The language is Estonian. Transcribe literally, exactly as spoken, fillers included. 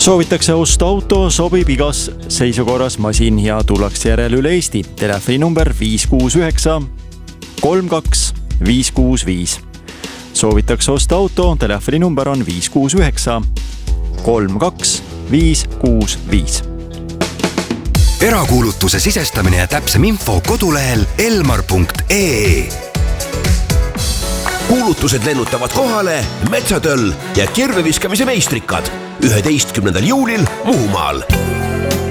Soovitakse osta auto, sobib igas seisukorras masin ja tullakse järel üle Eesti. Telefoni number viis kuus üheksa kolm kaks viis kuus viis. Soovitakse osta auto, telefoni number on viis kuus üheksa kolm kaks viis kuus viis. Erakuulutuse sisestamine ja täpsem info kodulehel elmar punkt ee. Kuulutused lennutavad kohale Metsatöll ja kirveviskamise meistrikad üheteistkümnendal juulil Muhumaal.